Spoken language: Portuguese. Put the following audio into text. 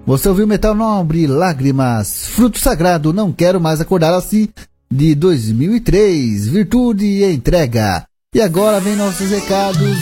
Você ouviu Metal Nobre, Lágrimas, Fruto Sagrado, Não Quero Mais Acordar Assim, de 2003, Virtude e Entrega. E agora vem nossos recados.